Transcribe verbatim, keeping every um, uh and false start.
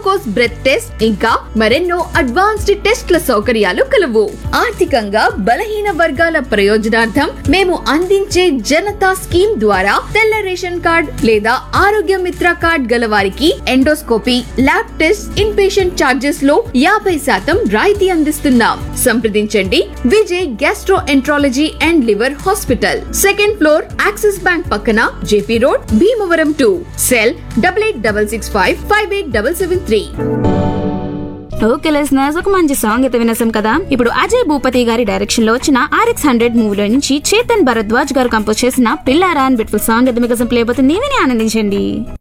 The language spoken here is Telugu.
గ్లూకోజ్ బ్రెత్ టెస్ట్ ఇంకా మరెన్నో అడ్వాన్స్డ్ టెస్ట్ల సౌకర్యాలు కలవు. ఆర్థికంగా బలహీన వర్గాల ప్రయోజనార్థం మేము అందించే జనతా స్కీమ్ ద్వారా తెల్ల రేషన్ కార్డ్ లేదా ఆరోగ్య మిత్ర కార్డ్ గల వారికి endoscopy, lab test, in patient charges లో యాభై శాతం రాయితీ అందిస్తున్నాం. సంప్రదించండి Vijay gastro enterology and liver hospital, second floor, axis bank పక్కన, JP road, Bhimavaram two. Cell double eight double six five five eight double seven three. Okay listeners, ఒక మంచి సాంగ్ అయితే వినేసాం కదా. ఇప్పుడు అజయ్ భూపతి గారి డైరెక్షన్ లో వచ్చిన ఆర్ఎక్స్ హండ్రెడ్ మూవీలో నుంచి చేతన్ భరద్వాజ్ గారు కంపోజ్ చేసిన పిల్లారా అని బ్యూటిఫుల్ సాంగ్ అయితే మీకు ప్లే అవుతుంది. విని ఆనందించండి.